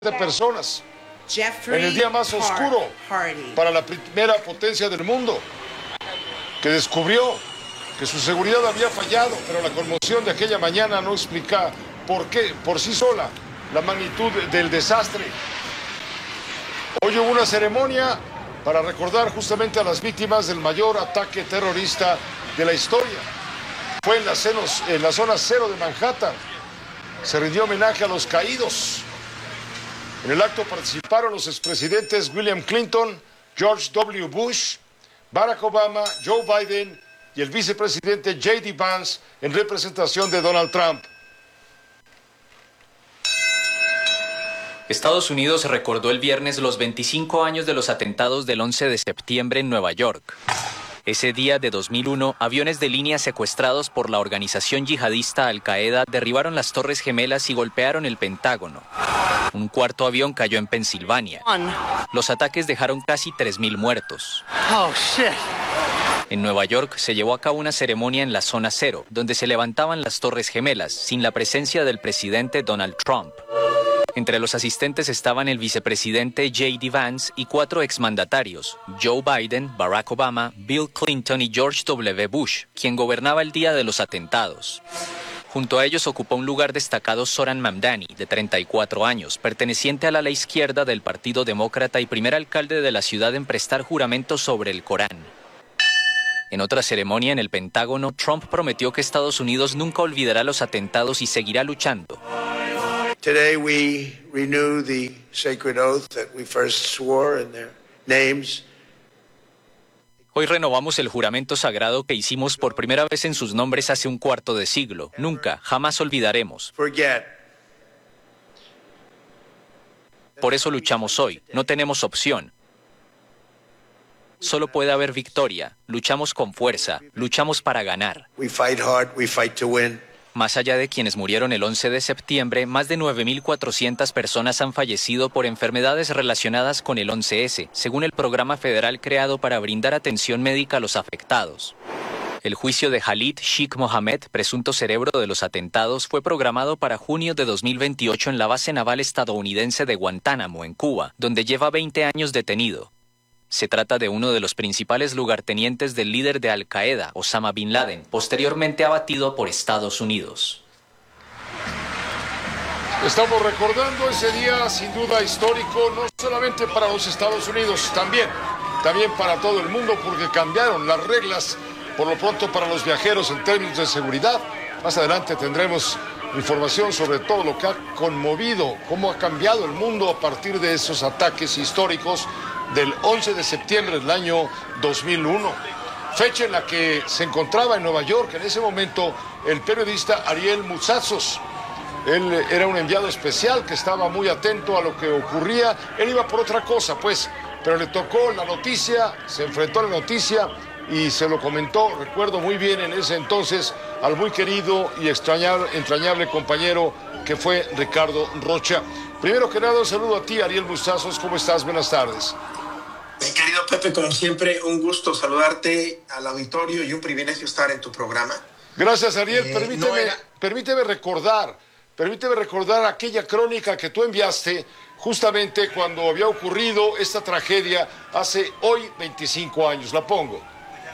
de personas en el día más oscuro para la primera potencia del mundo, que descubrió que su seguridad había fallado, pero la conmoción de aquella mañana no explica por qué, por sí sola, la magnitud del desastre. Hoy hubo una ceremonia para recordar justamente a las víctimas del mayor ataque terrorista de la historia. Fue en la zona cero de Manhattan. Se rindió homenaje a los caídos. En el acto participaron los expresidentes William Clinton, George W. Bush, Barack Obama, Joe Biden y el vicepresidente J.D. Vance en representación de Donald Trump. Estados Unidos recordó el viernes los 25 años de los atentados del 11 de septiembre en Nueva York. Ese día de 2001, aviones de línea secuestrados por la organización yihadista Al-Qaeda derribaron las Torres Gemelas y golpearon el Pentágono. Un cuarto avión cayó en Pensilvania. Los ataques dejaron casi 3.000 muertos. En Nueva York se llevó a cabo una ceremonia en la zona cero, donde se levantaban las Torres Gemelas, sin la presencia del presidente Donald Trump. Entre los asistentes estaban el vicepresidente J.D. Vance y 4 exmandatarios, Joe Biden, Barack Obama, Bill Clinton y George W. Bush, quien gobernaba el día de los atentados. Junto a ellos ocupó un lugar destacado Zohran Mamdani, de 34 años, perteneciente al ala izquierda del Partido Demócrata y primer alcalde de la ciudad en prestar juramento sobre el Corán. En otra ceremonia en el Pentágono, Trump prometió que Estados Unidos nunca olvidará los atentados y seguirá luchando. Today we renew the sacred oath that we first swore in their names. Hoy renovamos el juramento sagrado que hicimos por primera vez en sus nombres hace un cuarto de siglo. Nunca, jamás olvidaremos. Por eso luchamos hoy. No tenemos opción. Solo puede haber victoria. Luchamos con fuerza. Luchamos para ganar. We fight hard, we fight to win. Más allá de quienes murieron el 11 de septiembre, más de 9.400 personas han fallecido por enfermedades relacionadas con el 11S, según el programa federal creado para brindar atención médica a los afectados. El juicio de Khalid Sheikh Mohammed, presunto cerebro de los atentados, fue programado para junio de 2028 en la base naval estadounidense de Guantánamo, en Cuba, donde lleva 20 años detenido. Se trata de uno de los principales lugartenientes del líder de Al-Qaeda, Osama Bin Laden, posteriormente abatido por Estados Unidos. Estamos recordando ese día sin duda histórico, no solamente para los Estados Unidos, también para todo el mundo, porque cambiaron las reglas, por lo pronto para los viajeros en términos de seguridad. Más adelante tendremos información sobre todo lo que ha conmovido, cómo ha cambiado el mundo a partir de esos ataques históricos del 11 de septiembre del año 2001, fecha en la que se encontraba en Nueva York en ese momento el periodista Ariel Moutsatsos. Él era un enviado especial que estaba muy atento a lo que ocurría. Él iba por otra cosa, pues, pero le tocó la noticia, se enfrentó a la noticia y se lo comentó, recuerdo muy bien en ese entonces, al muy querido y entrañable compañero que fue Ricardo Rocha. Primero que nada, un saludo a ti, Ariel Moutsatsos. ¿Cómo estás? Buenas tardes. Mi querido Pepe, como siempre, un gusto saludarte al auditorio y un privilegio estar en tu programa. Gracias, Ariel. Permíteme recordar aquella crónica que tú enviaste justamente cuando había ocurrido esta tragedia hace hoy 25 años. La pongo.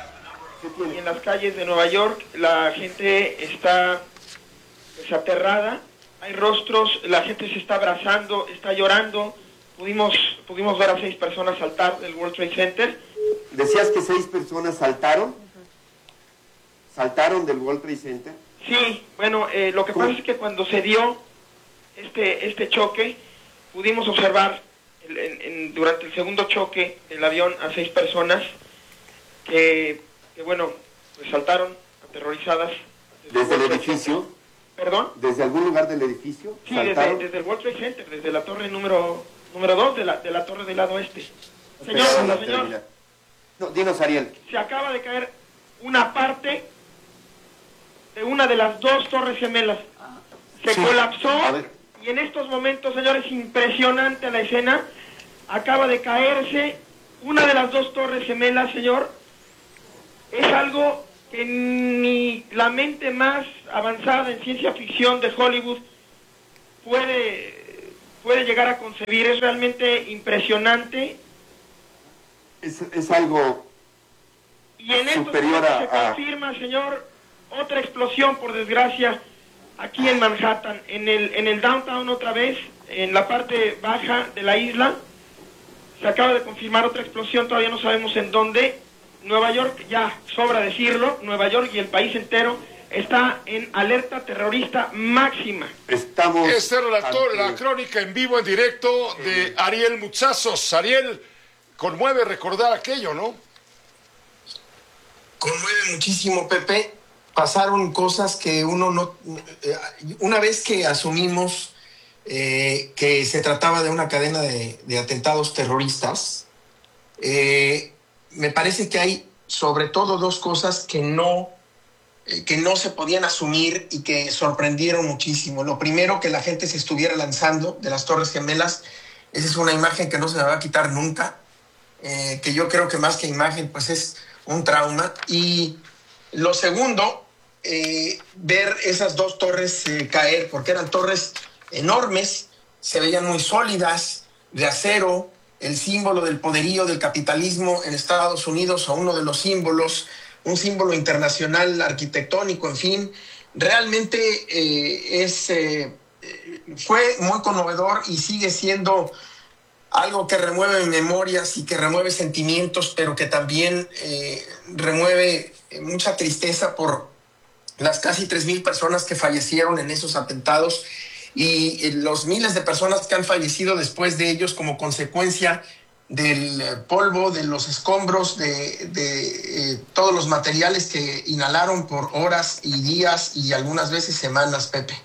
En las calles de Nueva York la gente está aterrada, hay rostros, la gente se está abrazando, está llorando. Pudimos ver a 6 personas saltar del World Trade Center. ¿Decías que 6 personas saltaron? ¿Saltaron del World Trade Center? Sí, bueno, lo que pasa es que cuando se dio este choque, pudimos observar durante el segundo choque del avión a 6 personas que bueno, pues saltaron aterrorizadas. ¿Desde el edificio? ¿Perdón? ¿Desde algún lugar del edificio? Sí, desde el World Trade Center, desde la torre número 2 de la torre del lado este. Señor. No, dinos, Ariel. Se acaba de caer una parte de una de las 2 torres gemelas. Se colapsó y en estos momentos, señores, impresionante la escena. Acaba de caerse una de las 2 torres gemelas, señor. Es algo que ni la mente más avanzada en ciencia ficción de Hollywood puede puede llegar a concebir. Es realmente impresionante. Es algo Y en estos superior momentos se a... confirma, señor, otra explosión, por desgracia, aquí en Manhattan, en el downtown otra vez, en la parte baja de la isla. Se acaba de confirmar otra explosión, todavía no sabemos en dónde. Nueva York, ya sobra decirlo, Nueva York y el país entero está en alerta terrorista máxima. Estamos... Este relator, la crónica en vivo, en directo de Ariel Mutsazos. Ariel, conmueve recordar aquello, ¿no? Conmueve muchísimo, Pepe. Pasaron cosas que uno no... una vez que asumimos que se trataba de una cadena de atentados terroristas, me parece que hay sobre todo dos cosas que no se podían asumir y que sorprendieron muchísimo. Lo primero, que la gente se estuviera lanzando de las Torres Gemelas. Esa es una imagen que no se me va a quitar nunca, que yo creo que más que imagen pues es un trauma. Y lo segundo, ver esas dos torres caer, porque eran torres enormes, se veían muy sólidas, de acero, el símbolo del poderío del capitalismo en Estados Unidos, o uno de los símbolos, un símbolo internacional arquitectónico, en fin. Realmente fue muy conmovedor y sigue siendo algo que remueve memorias y que remueve sentimientos, pero que también remueve mucha tristeza por las casi 3,000 personas que fallecieron en esos atentados y los miles de personas que han fallecido después de ellos como consecuencia del polvo, de los escombros, de todos los materiales que inhalaron por horas y días y algunas veces semanas, Pepe.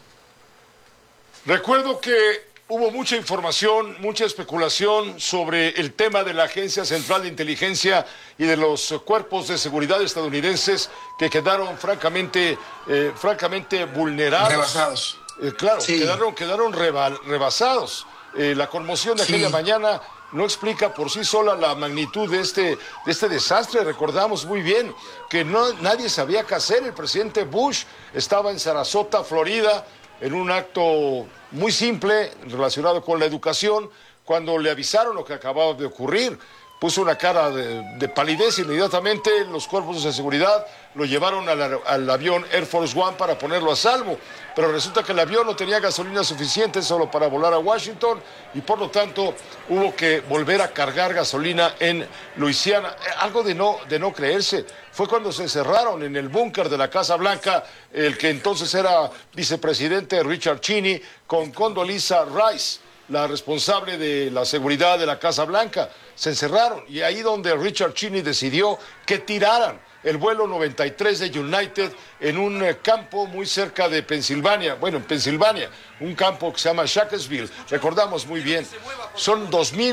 Recuerdo que hubo mucha información, mucha especulación sobre el tema de la Agencia Central de Inteligencia y de los cuerpos de seguridad estadounidenses que quedaron francamente vulnerados. Rebasados. Claro, sí. quedaron rebasados. La conmoción de aquella mañana no explica por sí sola la magnitud de este desastre. Recordamos muy bien que nadie sabía qué hacer. El presidente Bush estaba en Sarasota, Florida, en un acto muy simple relacionado con la educación. Cuando le avisaron lo que acababa de ocurrir, puso una cara de palidez. Inmediatamente los cuerpos de seguridad lo llevaron al avión Air Force One para ponerlo a salvo. Pero resulta que el avión no tenía gasolina suficiente solo para volar a Washington y por lo tanto hubo que volver a cargar gasolina en Luisiana. Algo de no creerse. Fue cuando se encerraron en el búnker de la Casa Blanca el que entonces era vicepresidente Richard Cheney con Condoleezza Rice, la responsable de la seguridad de la Casa Blanca. Se encerraron y ahí donde Richard Cheney decidió que tiraran el vuelo 93 de United en un campo muy cerca de Pensilvania, en Pensilvania, un campo que se llama Shacksville, recordamos muy bien. Son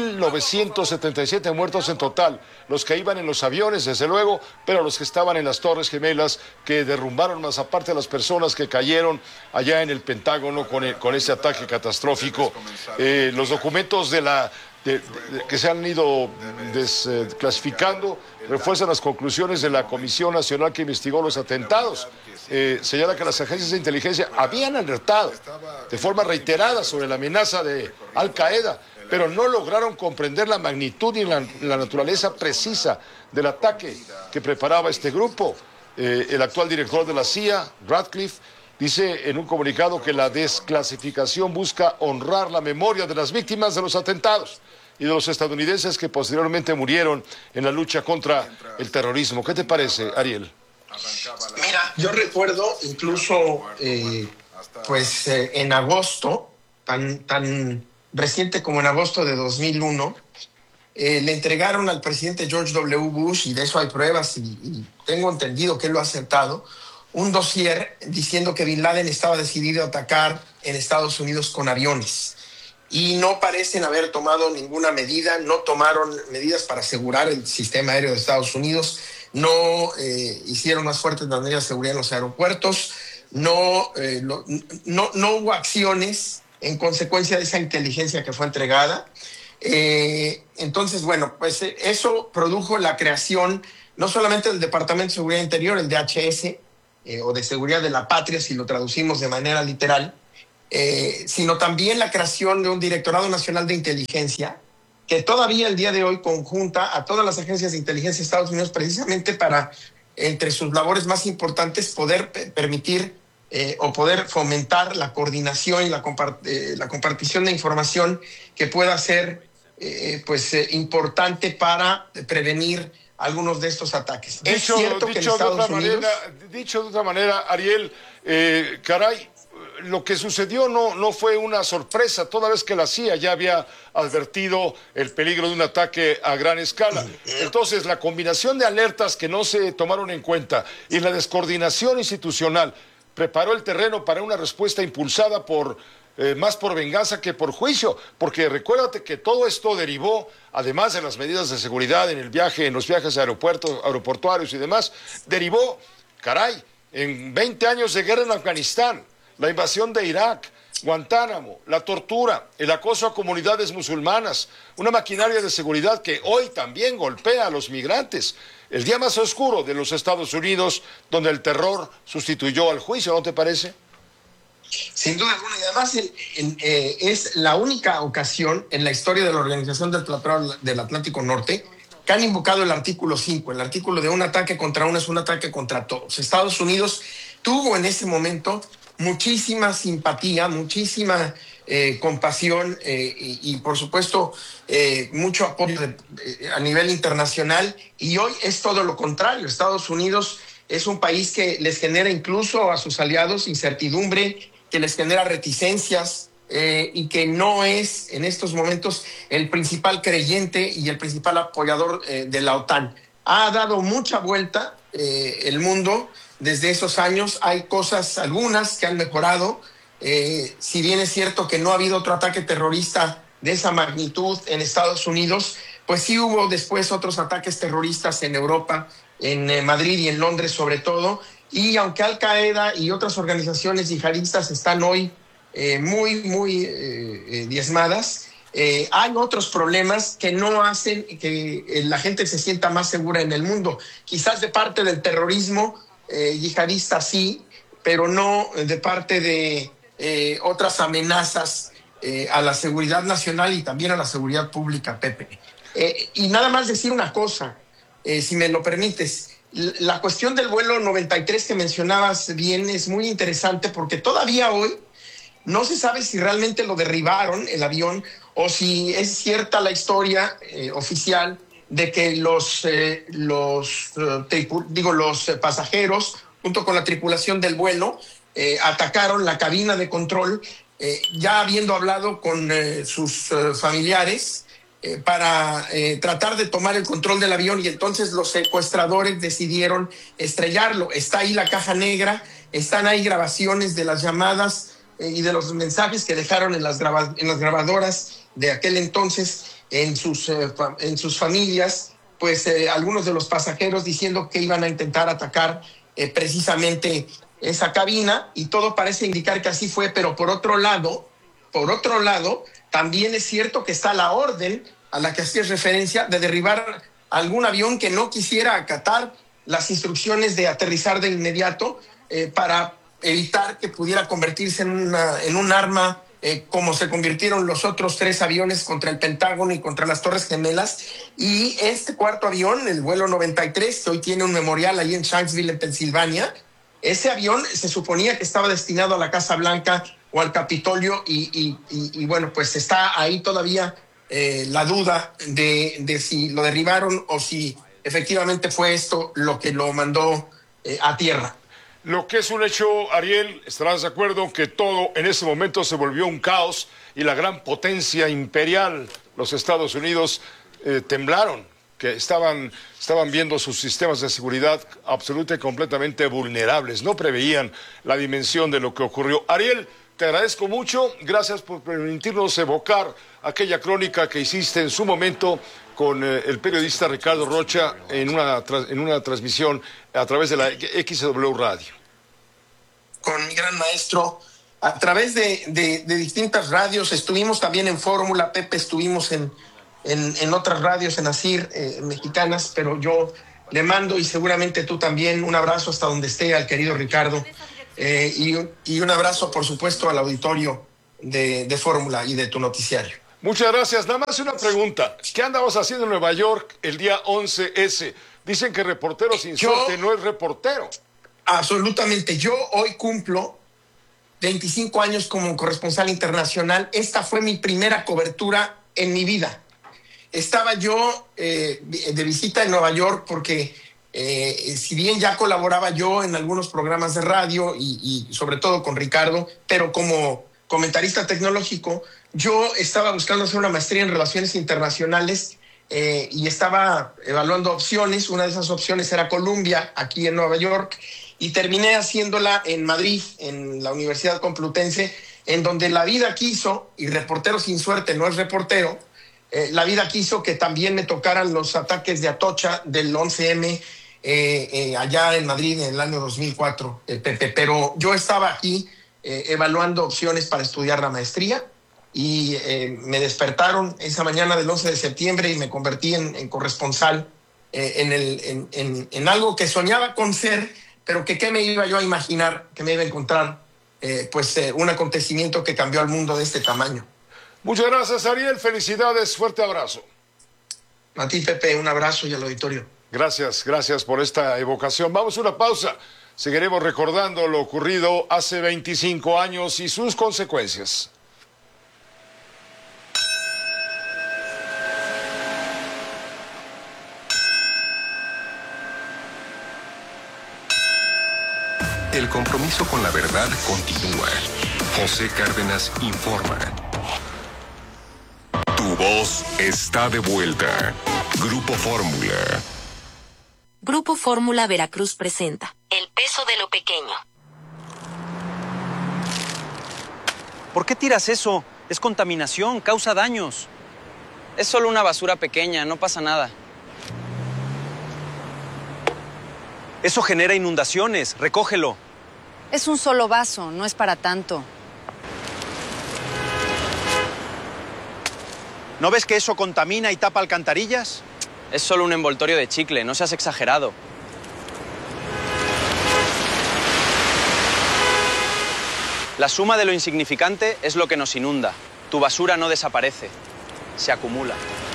2,977 muertos en total, los que iban en los aviones, desde luego, pero los que estaban en las Torres Gemelas, que derrumbaron, más aparte de las personas que cayeron allá en el Pentágono con ese ataque catastrófico. Los documentos que se han ido desclasificando refuerzan las conclusiones de la Comisión Nacional que investigó los atentados. Señala que las agencias de inteligencia habían alertado de forma reiterada sobre la amenaza de Al Qaeda, pero no lograron comprender la magnitud y la naturaleza precisa del ataque que preparaba este grupo. El actual director de la CIA, Radcliffe, dice en un comunicado que la desclasificación busca honrar la memoria de las víctimas de los atentados y de los estadounidenses que posteriormente murieron en la lucha contra el terrorismo. ¿Qué te parece, Ariel? Mira, yo recuerdo incluso en agosto, tan reciente como en agosto de 2001, le entregaron al presidente George W. Bush, y de eso hay pruebas y tengo entendido que él lo ha aceptado, un dossier diciendo que Bin Laden estaba decidido a atacar en Estados Unidos con aviones. Y no parecen haber tomado ninguna medida, no tomaron medidas para asegurar el sistema aéreo de Estados Unidos, no hicieron más fuertes las medidas de seguridad en los aeropuertos, no hubo acciones en consecuencia de esa inteligencia que fue entregada. Entonces, pues eso produjo la creación no solamente del Departamento de Seguridad Interior, el DHS, o de Seguridad de la Patria, si lo traducimos de manera literal, sino también la creación de un Directorado Nacional de Inteligencia, que todavía el día de hoy conjunta a todas las agencias de inteligencia de Estados Unidos precisamente para, entre sus labores más importantes, poder permitir o poder fomentar la coordinación y la compartición de información que pueda ser importante para prevenir algunos de estos ataques. Dicho de otra manera, Ariel, caray, lo que sucedió no fue una sorpresa, toda vez que la CIA ya había advertido el peligro de un ataque a gran escala. Entonces, la combinación de alertas que no se tomaron en cuenta y la descoordinación institucional preparó el terreno para una respuesta impulsada más por venganza que por juicio, porque recuérdate que todo esto derivó, además de las medidas de seguridad en los viajes aeroportuarios y demás, derivó, caray, en 20 años de guerra en Afganistán, la invasión de Irak, Guantánamo, la tortura, el acoso a comunidades musulmanas, una maquinaria de seguridad que hoy también golpea a los migrantes. El día más oscuro de los Estados Unidos, donde el terror sustituyó al juicio, ¿no te parece? Sin duda alguna, y además es la única ocasión en la historia de la Organización del Tratado del Atlántico Norte que han invocado el artículo 5, el artículo de un ataque contra uno es un ataque contra todos. Estados Unidos tuvo en ese momento muchísima simpatía, muchísima compasión y por supuesto mucho apoyo a nivel internacional, y hoy es todo lo contrario. Estados Unidos es un país que les genera incluso a sus aliados incertidumbre, que les genera reticencias y que no es en estos momentos el principal creyente y el principal apoyador de la OTAN. Ha dado mucha vuelta el mundo desde esos años. Hay cosas, algunas, que han mejorado. Si bien es cierto que no ha habido otro ataque terrorista de esa magnitud en Estados Unidos, pues sí hubo después otros ataques terroristas en Europa, en Madrid y en Londres sobre todo. Y aunque Al Qaeda y otras organizaciones yihadistas están hoy muy diezmadas, hay otros problemas que no hacen que la gente se sienta más segura en el mundo. Quizás de parte del terrorismo yihadista sí, pero no de parte de otras amenazas a la seguridad nacional y también a la seguridad pública, Pepe. Y nada más decir una cosa, si me lo permites. La cuestión del vuelo 93 que mencionabas bien es muy interesante, porque todavía hoy no se sabe si realmente lo derribaron, el avión, o si es cierta la historia oficial de que los pasajeros, junto con la tripulación del vuelo, atacaron la cabina de control, ya habiendo hablado con sus familiares, para tratar de tomar el control del avión, y entonces los secuestradores decidieron estrellarlo. Está ahí la caja negra, están ahí grabaciones de las llamadas y de los mensajes que dejaron en las grabadoras de aquel entonces en sus familias, pues algunos de los pasajeros diciendo que iban a intentar atacar precisamente esa cabina, y todo parece indicar que así fue. Pero por otro lado, también es cierto que está la orden a la que hacías referencia de derribar algún avión que no quisiera acatar las instrucciones de aterrizar de inmediato, para evitar que pudiera convertirse en un arma, como se convirtieron los otros 3 aviones contra el Pentágono y contra las Torres Gemelas. Y este cuarto avión, el vuelo 93, que hoy tiene un memorial ahí en Shanksville, en Pensilvania, ese avión se suponía que estaba destinado a la Casa Blanca o al Capitolio, y bueno, pues está ahí todavía la duda de si lo derribaron o si efectivamente fue esto lo que lo mandó a tierra. Lo que es un hecho, Ariel, estarás de acuerdo que todo en ese momento se volvió un caos, y la gran potencia imperial, los Estados Unidos, temblaron, que estaban viendo sus sistemas de seguridad absolutamente y completamente vulnerables. No preveían la dimensión de lo que ocurrió. Ariel, te agradezco mucho. Gracias por permitirnos evocar aquella crónica que hiciste en su momento con el periodista Ricardo Rocha en una transmisión a través de la XW Radio. Con mi gran maestro, a través de distintas radios. Estuvimos también en Fórmula, Pepe, estuvimos en otras radios, en ASIR, mexicanas, pero yo le mando, y seguramente tú también, un abrazo hasta donde esté al querido Ricardo. y un abrazo, por supuesto, al auditorio de Fórmula y de tu noticiario. Muchas gracias. Nada más una pregunta. ¿Qué andabas haciendo en Nueva York el día 11S? Dicen que reportero sin suerte no es reportero. Absolutamente. Yo hoy cumplo 25 años como corresponsal internacional. Esta fue mi primera cobertura en mi vida. Estaba yo de visita en Nueva York porque si bien ya colaboraba yo en algunos programas de radio y sobre todo con Ricardo, pero como comentarista tecnológico, yo estaba buscando hacer una maestría en relaciones internacionales y estaba evaluando opciones. Una de esas opciones era Columbia, aquí en Nueva York, y terminé haciéndola en Madrid, en la Universidad Complutense, en donde la vida quiso, y reportero sin suerte no es reportero, la vida quiso que también me tocaran los ataques de Atocha del 11M allá en Madrid en el año 2004, Pepe. Pero yo estaba aquí evaluando opciones para estudiar la maestría y me despertaron esa mañana del 11 de septiembre y me convertí en corresponsal en algo que soñaba con ser, pero que qué me iba yo a imaginar que me iba a encontrar un acontecimiento que cambió al mundo de este tamaño. Muchas gracias, Ariel. Felicidades. Fuerte abrazo. A ti, Pepe, un abrazo y al auditorio. Gracias por esta evocación. Vamos a una pausa. Seguiremos recordando lo ocurrido hace 25 años y sus consecuencias. El compromiso con la verdad continúa. José Cárdenas informa. Tu voz está de vuelta. Grupo Fórmula. Grupo Fórmula Veracruz presenta El peso de lo pequeño. ¿Por qué tiras eso? Es contaminación, causa daños. Es solo una basura pequeña, no pasa nada. Eso genera inundaciones, recógelo. Es un solo vaso, no es para tanto. ¿No ves que eso contamina y tapa alcantarillas? Es solo un envoltorio de chicle, no seas exagerado. La suma de lo insignificante es lo que nos inunda. Tu basura no desaparece, se acumula.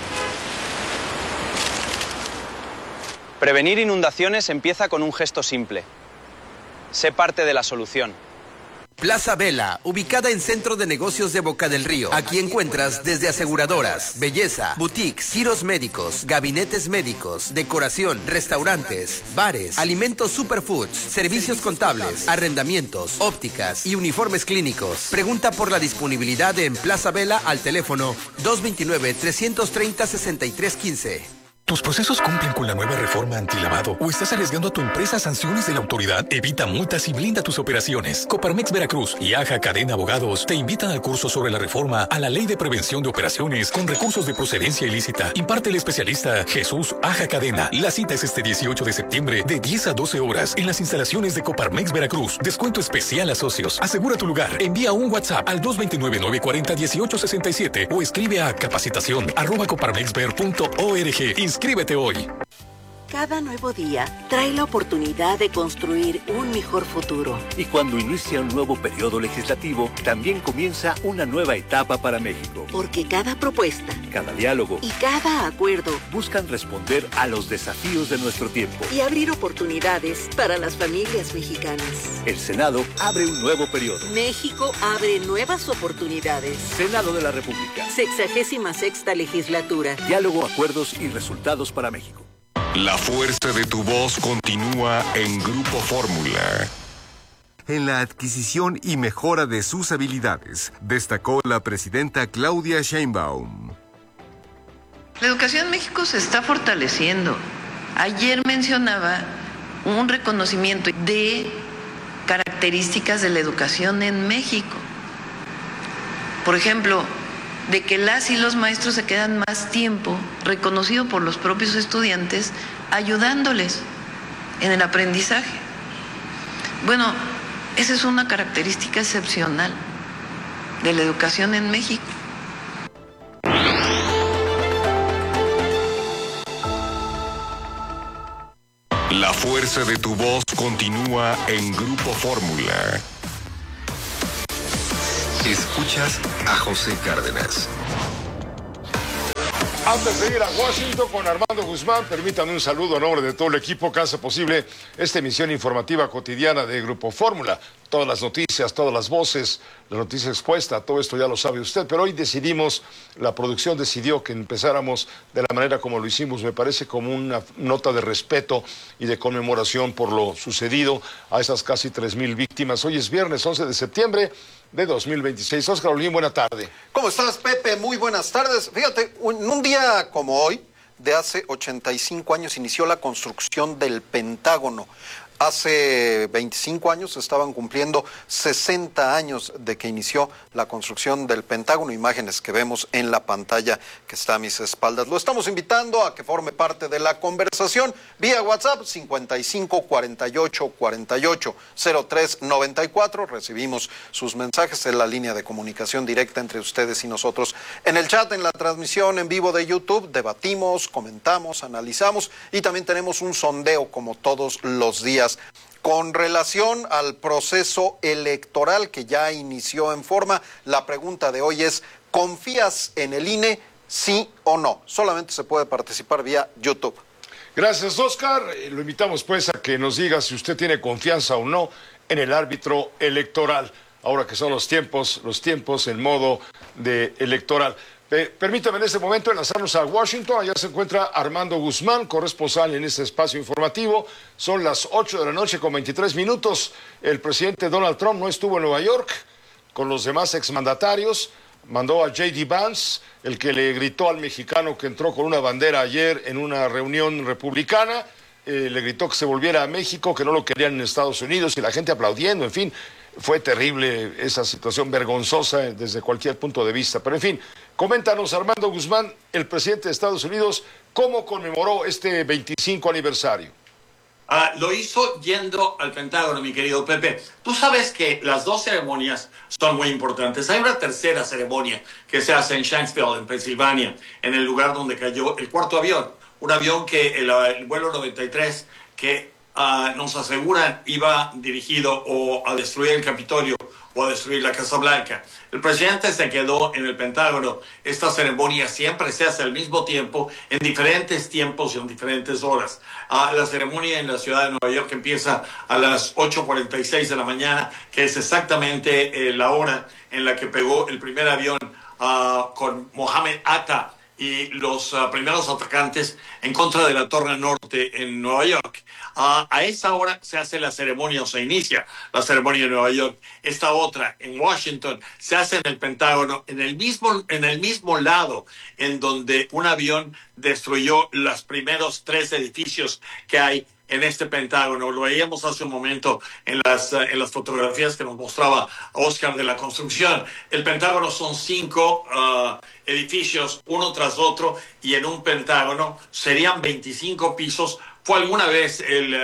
Prevenir inundaciones empieza con un gesto simple. Sé parte de la solución. Plaza Vela, ubicada en Centro de Negocios de Boca del Río. Aquí encuentras desde aseguradoras, belleza, boutiques, giros médicos, gabinetes médicos, decoración, restaurantes, bares, alimentos superfoods, servicios contables, arrendamientos, ópticas y uniformes clínicos. Pregunta por la disponibilidad en Plaza Vela al teléfono 229-330-6315. ¿Tus procesos cumplen con la nueva reforma antilavado o estás arriesgando a tu empresa sanciones de la autoridad? Evita multas y blinda tus operaciones. Coparmex Veracruz y AJA Cadena Abogados te invitan al curso sobre la reforma a la Ley de Prevención de Operaciones con recursos de procedencia ilícita. Imparte el especialista Jesús Aja Cadena. La cita es este 18 de septiembre de 10 a 12 horas en las instalaciones de Coparmex Veracruz. Descuento especial a socios. Asegura tu lugar. Envía un WhatsApp al 229-940-1867 o escribe a capacitación@coparmexver.org. Inscríbete hoy. Cada nuevo día trae la oportunidad de construir un mejor futuro. Y cuando inicia un nuevo periodo legislativo, también comienza una nueva etapa para México. Porque cada propuesta, cada diálogo y cada acuerdo buscan responder a los desafíos de nuestro tiempo y abrir oportunidades para las familias mexicanas. El Senado abre un nuevo periodo. México abre nuevas oportunidades. Senado de la República. 66ª legislatura. Diálogo, acuerdos y resultados para México. La fuerza de tu voz continúa en Grupo Fórmula. En la adquisición y mejora de sus habilidades, destacó la presidenta Claudia Sheinbaum. La educación en México se está fortaleciendo. Ayer mencionaba un reconocimiento de características de la educación en México. Por ejemplo, de que las y los maestros se quedan más tiempo, reconocido por los propios estudiantes, ayudándoles en el aprendizaje. Bueno, esa es una característica excepcional de la educación en México. La fuerza de tu voz continúa en Grupo Fórmula. Escuchas a José Cárdenas. Antes de ir a Washington con Armando Guzmán, permítanme un saludo a nombre de todo el equipo que hace posible esta emisión informativa cotidiana de Grupo Fórmula. Todas las noticias, todas las voces, la noticia expuesta, todo esto ya lo sabe usted, pero hoy decidimos, la producción decidió que empezáramos de la manera como lo hicimos, me parece como una nota de respeto y de conmemoración por lo sucedido a esas casi 3,000 víctimas. Hoy es viernes 11 de septiembre de 2026. Óscar Olguín, buena tarde. ¿Cómo estás, Pepe? Muy buenas tardes. Fíjate, en un día como hoy, de hace 85 años, inició la construcción del Pentágono. Hace 25 años estaban cumpliendo 60 años de que inició la construcción del Pentágono, imágenes que vemos en la pantalla que está a mis espaldas. Lo estamos invitando a que forme parte de la conversación vía WhatsApp 55 48 48 03 94. Recibimos sus mensajes en la línea de comunicación directa entre ustedes y nosotros. En el chat, en la transmisión en vivo de YouTube, debatimos, comentamos, analizamos y también tenemos un sondeo como todos los días. Con relación al proceso electoral que ya inició en forma, la pregunta de hoy es, ¿confías en el INE, sí o no? Solamente se puede participar vía YouTube. Gracias, Óscar. Lo invitamos pues a que nos diga si usted tiene confianza o no en el árbitro electoral, ahora que son los tiempos en modo de electoral. Permítame en este momento enlazarnos a Washington. Allá se encuentra Armando Guzmán, corresponsal en este espacio informativo. Son las 8 de la noche con 23 minutos. El presidente Donald Trump no estuvo en Nueva York con los demás exmandatarios. Mandó a J.D. Vance, el que le gritó al mexicano que entró con una bandera ayer en una reunión republicana. Le gritó que se volviera a México, que no lo querían en Estados Unidos y la gente aplaudiendo, en fin. Fue terrible esa situación, vergonzosa desde cualquier punto de vista. Pero en fin, coméntanos, Armando Guzmán, el presidente de Estados Unidos, ¿cómo conmemoró este 25 aniversario? Lo hizo yendo al Pentágono, mi querido Pepe. Tú sabes que las dos ceremonias son muy importantes. Hay una tercera ceremonia que se hace en Shanksville, en Pensilvania, en el lugar donde cayó el cuarto avión. Un avión que el vuelo 93 que nos aseguran iba dirigido o a destruir el Capitolio o a destruir la Casa Blanca. El presidente se quedó en el Pentágono. Esta ceremonia siempre se hace al mismo tiempo, en diferentes tiempos y en diferentes horas. La ceremonia en la ciudad de Nueva York empieza a las 8:46 de la mañana, que es exactamente la hora en la que pegó el primer avión con Mohammed Atta y los primeros atacantes en contra de la Torre Norte en Nueva York. A esa hora se hace la ceremonia, o se inicia la ceremonia en Nueva York. Esta otra, en Washington, se hace en el Pentágono, en el mismo lado en donde un avión destruyó los primeros 3 edificios que hay en este Pentágono. Lo veíamos hace un momento en las fotografías que nos mostraba Óscar de la construcción. El Pentágono son 5 edificios, uno tras otro, y en un Pentágono serían 25 pisos. Fue alguna vez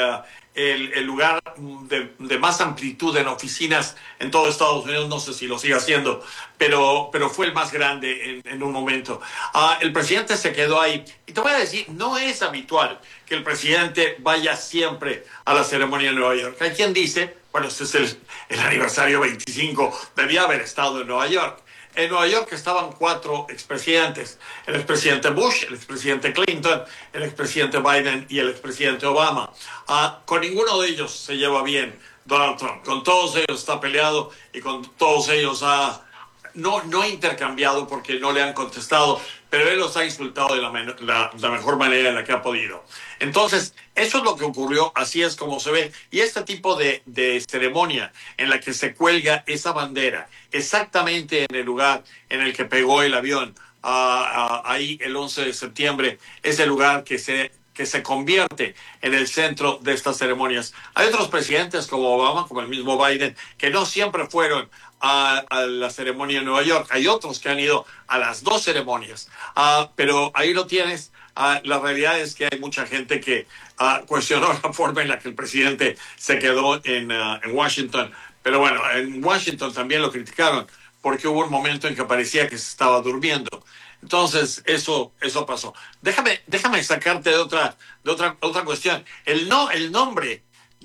el lugar de más amplitud en oficinas en todo Estados Unidos. No sé si lo sigue haciendo, pero fue el más grande en un momento. El presidente se quedó ahí. Y te voy a decir, no es habitual que el presidente vaya siempre a la ceremonia en Nueva York. Hay quien dice, bueno, este es el aniversario 25, debía haber estado en Nueva York. En Nueva York estaban 4 expresidentes: el expresidente Bush, el expresidente Clinton, el expresidente Biden y el expresidente Obama. Con ninguno de ellos se lleva bien Donald Trump. Con todos ellos está peleado y con todos ellos no intercambiado porque no le han contestado, pero él los ha insultado de la mejor manera en la que ha podido. Entonces, eso es lo que ocurrió, así es como se ve. Y este tipo de ceremonia en la que se cuelga esa bandera exactamente en el lugar en el que pegó el avión, ahí el 11 de septiembre, es el lugar que se convierte en el centro de estas ceremonias. Hay otros presidentes como Obama, como el mismo Biden, que no siempre fueron a la ceremonia en Nueva York. Hay otros que han ido a las 2 ceremonias, pero ahí lo tienes. La realidad es que hay mucha gente que cuestionó la forma en la que el presidente se quedó en Washington. Pero bueno, en Washington también lo criticaron porque hubo un momento en que parecía que se estaba durmiendo. Entonces, eso pasó. Déjame sacarte de otra cuestión. El nombre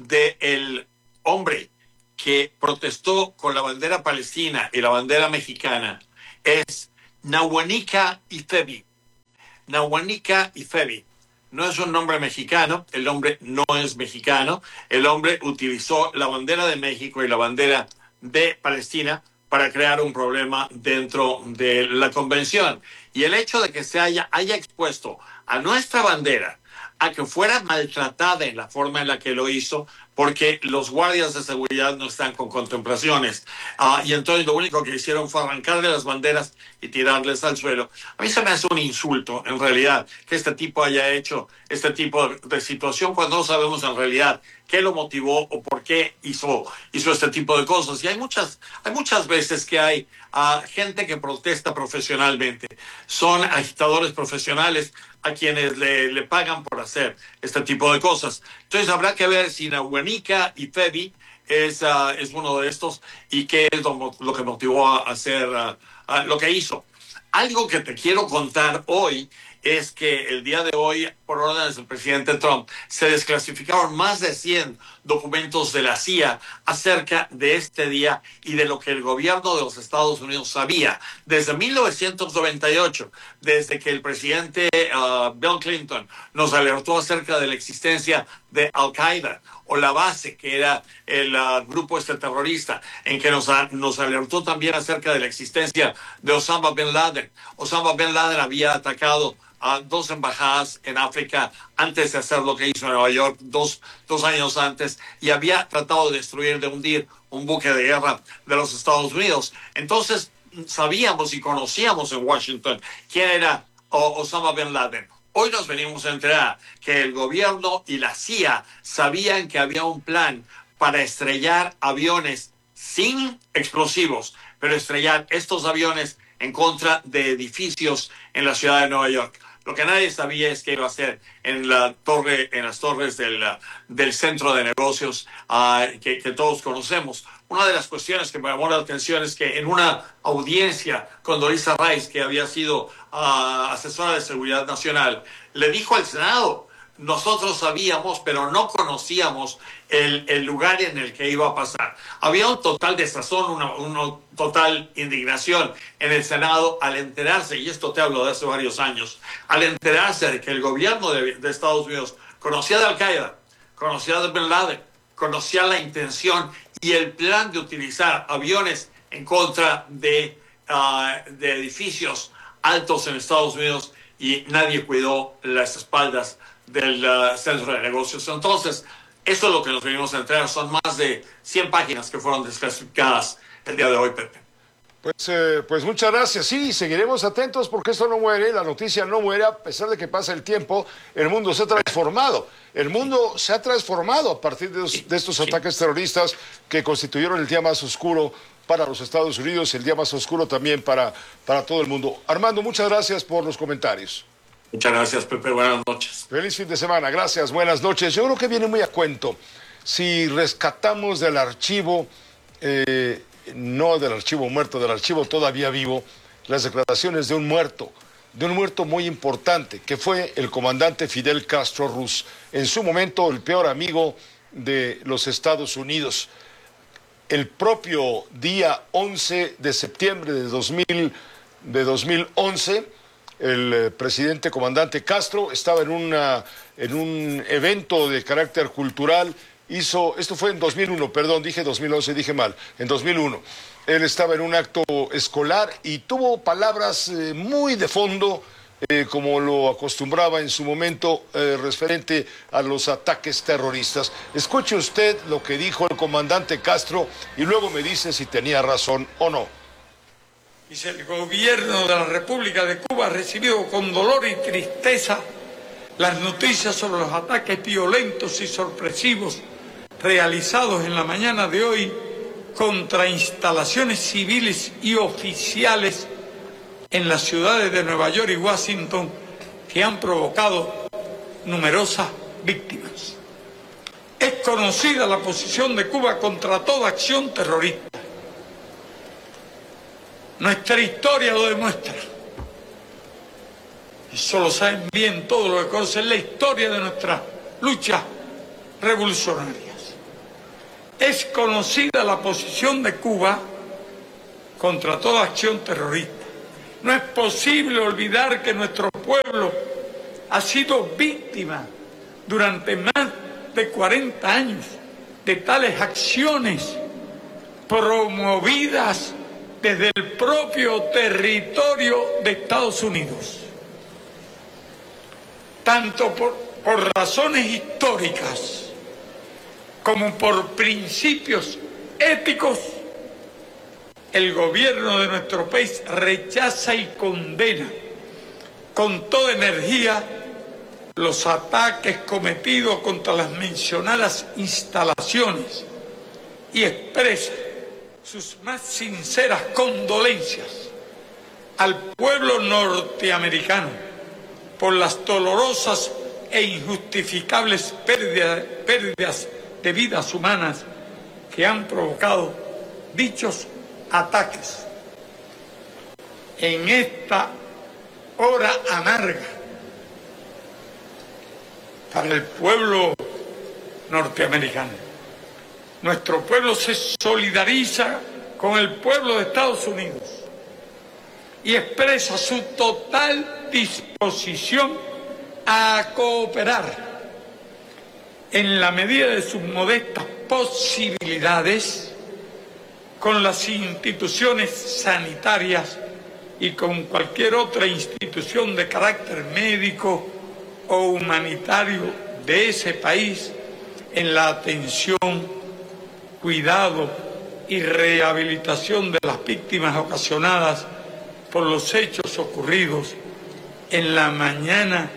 del hombre que protestó con la bandera palestina y la bandera mexicana es Nahuanica Ifevi. Nahuanica Ifevi. No es un nombre mexicano, el hombre no es mexicano, el hombre utilizó la bandera de México y la bandera de Palestina para crear un problema dentro de la convención. Y el hecho de que se haya expuesto a nuestra bandera a que fuera maltratada en la forma en la que lo hizo, porque los guardias de seguridad no están con contemplaciones. Y entonces lo único que hicieron fue arrancarle las banderas y tirarles al suelo. A mí se me hace un insulto, en realidad, que este tipo haya hecho este tipo de situación cuando no sabemos en realidad qué lo motivó o por qué hizo este tipo de cosas. Y hay muchas veces que hay gente que protesta profesionalmente. Son agitadores profesionales a quienes le pagan por hacer este tipo de cosas. Entonces habrá que ver si Nahuanica Ifevi es uno de estos y qué es lo que motivó a hacer lo que hizo. Algo que te quiero contar hoy es que el día de hoy, por órdenes del presidente Trump, se desclasificaron más de 100 documentos de la CIA acerca de este día y de lo que el gobierno de los Estados Unidos sabía. Desde 1998, desde que el presidente Bill Clinton nos alertó acerca de la existencia de Al-Qaeda, o la base, que era el grupo terrorista, en que nos alertó también acerca de la existencia de Osama Bin Laden. Osama Bin Laden había atacado a 2 embajadas en África antes de hacer lo que hizo en Nueva York, dos años antes, y había tratado de hundir un buque de guerra de los Estados Unidos. Entonces sabíamos y conocíamos en Washington quién era Osama Bin Laden. Hoy nos venimos a enterar que el gobierno y la CIA sabían que había un plan para estrellar aviones sin explosivos, pero estrellar estos aviones en contra de edificios en la ciudad de Nueva York. Lo que nadie sabía es que iba a ser en las torres del centro de negocios que todos conocemos. Una de las cuestiones que me llamó la atención es que en una audiencia con Dorisa Rice, que había sido asesora de seguridad nacional, le dijo al Senado: nosotros sabíamos, pero no conocíamos el lugar en el que iba a pasar. Había un total desazón, una total indignación en el Senado al enterarse, y esto te hablo de hace varios años, al enterarse de que el gobierno de Estados Unidos conocía de Al-Qaeda, conocía de Bin Laden, conocía la intención y el plan de utilizar aviones en contra de edificios altos en Estados Unidos, y nadie cuidó las espaldas del centro de negocios. Entonces, eso es lo que nos venimos a enterar. Son más de 100 páginas que fueron desclasificadas el día de hoy, Pepe. Pues muchas gracias. Sí, seguiremos atentos porque esto no muere, la noticia no muere, a pesar de que pasa el tiempo. El mundo se ha transformado. El mundo se ha transformado a partir de estos ataques terroristas que constituyeron el día más oscuro para los Estados Unidos, el día más oscuro también para todo el mundo. Armando, muchas gracias por los comentarios. Muchas gracias, Pepe. Buenas noches. Feliz fin de semana. Gracias. Buenas noches. Yo creo que viene muy a cuento si rescatamos del archivo, no del archivo muerto, del archivo todavía vivo, las declaraciones de un muerto muy importante, que fue el comandante Fidel Castro Ruz, en su momento el peor amigo de los Estados Unidos. El propio día 11 de septiembre de 2011, el presidente comandante Castro estaba en un evento de carácter cultural. Esto fue en 2001, perdón, dije 2011, dije mal, en 2001. Él estaba en un acto escolar y tuvo palabras muy de fondo, como lo acostumbraba en su momento, referente a los ataques terroristas. Escuche usted lo que dijo el comandante Castro y luego me dice si tenía razón o no. Dice: el gobierno de la República de Cuba ha recibido con dolor y tristeza las noticias sobre los ataques violentos y sorpresivos realizados en la mañana de hoy contra instalaciones civiles y oficiales en las ciudades de Nueva York y Washington, que han provocado numerosas víctimas. Es conocida la posición de Cuba contra toda acción terrorista. Nuestra historia lo demuestra. y solo saben bien todo lo que conocen la historia de nuestras luchas revolucionarias. Es conocida la posición de Cuba contra toda acción terrorista. No es posible olvidar que nuestro pueblo ha sido víctima durante más de 40 años de tales acciones promovidas desde el propio territorio de Estados Unidos. Tanto por razones históricas como por principios éticos, el gobierno de nuestro país rechaza y condena con toda energía los ataques cometidos contra las mencionadas instalaciones y expresa sus más sinceras condolencias al pueblo norteamericano por las dolorosas e injustificables pérdidas de vidas humanas que han provocado dichos ataques. En esta hora amarga para el pueblo norteamericano, nuestro pueblo se solidariza con el pueblo de Estados Unidos y expresa su total disposición a cooperar en la medida de sus modestas posibilidades con las instituciones sanitarias y con cualquier otra institución de carácter médico o humanitario de ese país en la atención, cuidado y rehabilitación de las víctimas ocasionadas por los hechos ocurridos en la mañana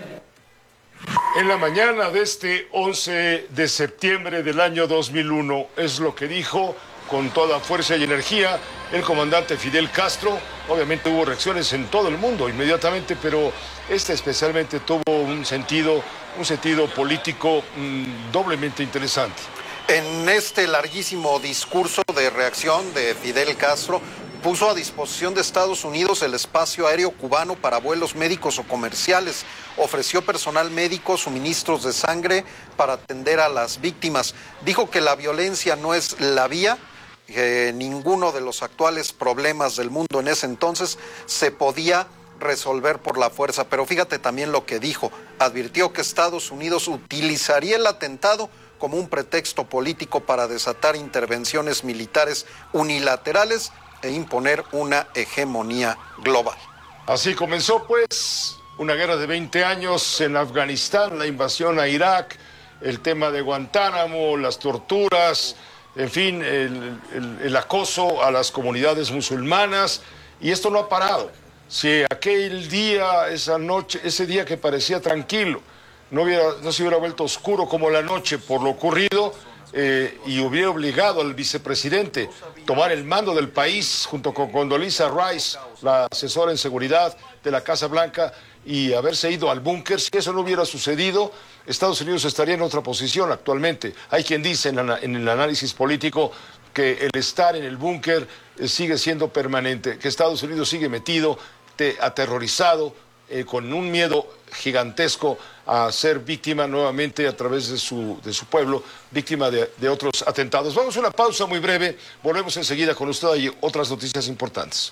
de este 11 de septiembre del año 2001, es lo que dijo con toda fuerza y energía el comandante Fidel Castro. Obviamente hubo reacciones en todo el mundo inmediatamente, pero este especialmente tuvo un sentido político doblemente interesante. En este larguísimo discurso de reacción de Fidel Castro, puso a disposición de Estados Unidos el espacio aéreo cubano para vuelos médicos o comerciales, ofreció personal médico, suministros de sangre para atender a las víctimas. Dijo que la violencia no es la vía, que ninguno de los actuales problemas del mundo en ese entonces se podía resolver por la fuerza. Pero fíjate también lo que dijo, advirtió que Estados Unidos utilizaría el atentado como un pretexto político para desatar intervenciones militares unilaterales e imponer una hegemonía global. Así comenzó pues una guerra de 20 años en Afganistán, la invasión a Irak, el tema de Guantánamo, las torturas, en fin, el acoso a las comunidades musulmanas, y esto no ha parado. Si aquel día, esa noche, ese día que parecía tranquilo, no se hubiera vuelto oscuro como la noche por lo ocurrido, y hubiera obligado al vicepresidente a tomar el mando del país junto con Condoleezza Rice, la asesora en seguridad de la Casa Blanca, y haberse ido al búnker. Si eso no hubiera sucedido, Estados Unidos estaría en otra posición actualmente. Hay quien dice en el análisis político que el estar en el búnker sigue siendo permanente, que Estados Unidos sigue metido, aterrorizado, con un miedo gigantesco a ser víctima nuevamente a través de su pueblo, víctima de otros atentados. Vamos a una pausa muy breve, volvemos enseguida con usted y otras noticias importantes.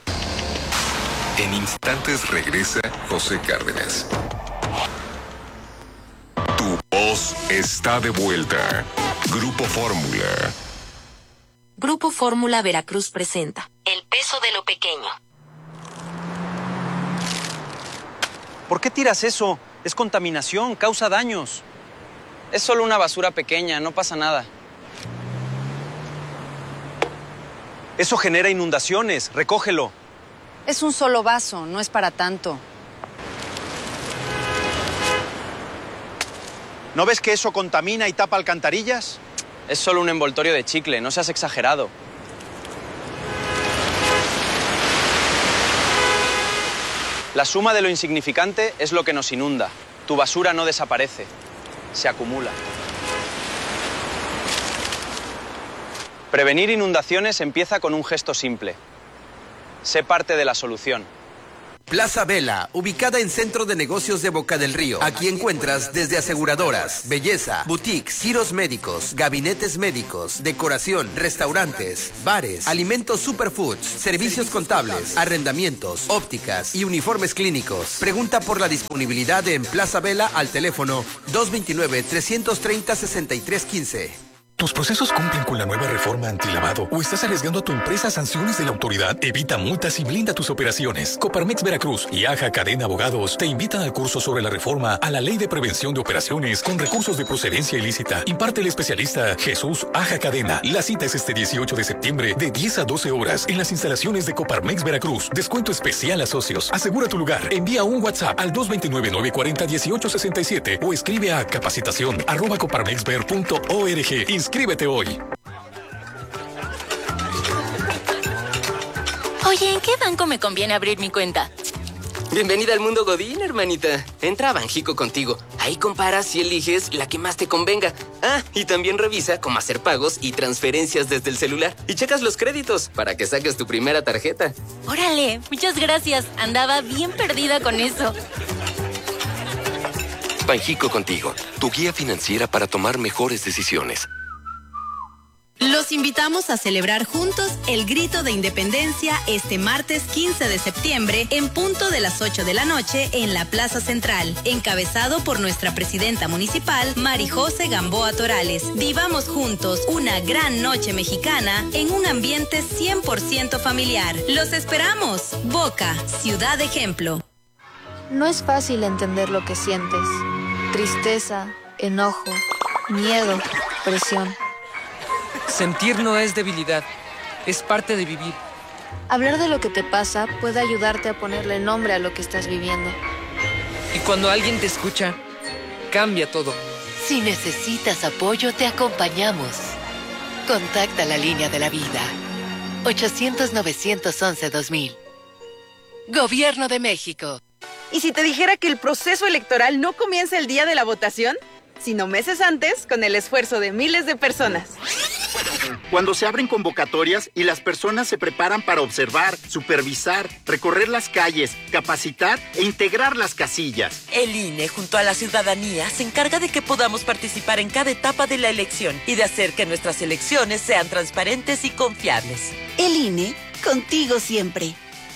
En instantes regresa José Cárdenas. Tu voz está de vuelta. Grupo Fórmula. Grupo Fórmula Veracruz presenta El peso de lo pequeño. ¿Por qué tiras eso? Es contaminación, causa daños. Es solo una basura pequeña, no pasa nada. Eso genera inundaciones, recógelo. Es un solo vaso, no es para tanto. ¿No ves que eso contamina y tapa alcantarillas? Es solo un envoltorio de chicle, no seas exagerado. La suma de lo insignificante es lo que nos inunda. Tu basura no desaparece, se acumula. Prevenir inundaciones empieza con un gesto simple. Sé parte de la solución. Plaza Vela, ubicada en Centro de Negocios de Boca del Río. Aquí encuentras desde aseguradoras, belleza, boutiques, giros médicos, gabinetes médicos, decoración, restaurantes, bares, alimentos superfoods, servicios contables, arrendamientos, ópticas y uniformes clínicos. Pregunta por la disponibilidad en Plaza Vela al teléfono 229-330-6315. ¿Tus procesos cumplen con la nueva reforma antilavado o estás arriesgando a tu empresa a sanciones de la autoridad? Evita multas y blinda tus operaciones. Coparmex Veracruz y AJA Cadena Abogados te invitan al curso sobre la reforma a la Ley de Prevención de Operaciones con recursos de procedencia ilícita. Imparte el especialista Jesús Aja Cadena. La cita es este 18 de septiembre de 10 a 12 horas en las instalaciones de Coparmex Veracruz. Descuento especial a socios. Asegura tu lugar. Envía un WhatsApp al 229-940-1867 o escribe a capacitación@coparmexver.org. Inscríbete hoy. Oye, ¿en qué banco me conviene abrir mi cuenta? Bienvenida al mundo Godín, hermanita. Entra a Banjico Contigo. Ahí comparas y eliges la que más te convenga. Ah, y también revisa cómo hacer pagos y transferencias desde el celular. Y checas los créditos para que saques tu primera tarjeta. Órale, muchas gracias. Andaba bien perdida con eso. Banjico Contigo, tu guía financiera para tomar mejores decisiones. Los invitamos a celebrar juntos el Grito de Independencia este martes 15 de septiembre en punto de las 8 de la noche en la Plaza Central, encabezado por nuestra presidenta municipal, Marijose Gamboa Torales. Vivamos juntos una gran noche mexicana en un ambiente 100% familiar. ¡Los esperamos! Boca, ciudad ejemplo. No es fácil entender lo que sientes. Tristeza, enojo, miedo, presión. Sentir no es debilidad, es parte de vivir. Hablar de lo que te pasa puede ayudarte a ponerle nombre a lo que estás viviendo. Y cuando alguien te escucha, cambia todo. Si necesitas apoyo, te acompañamos. Contacta la línea de la vida. 800-911-2000. Gobierno de México. ¿Y si te dijera que el proceso electoral no comienza el día de la votación, sino meses antes, con el esfuerzo de miles de personas? Cuando se abren convocatorias y las personas se preparan para observar, supervisar, recorrer las calles, capacitar e integrar las casillas. El INE, junto a la ciudadanía, se encarga de que podamos participar en cada etapa de la elección y de hacer que nuestras elecciones sean transparentes y confiables. El INE, contigo siempre.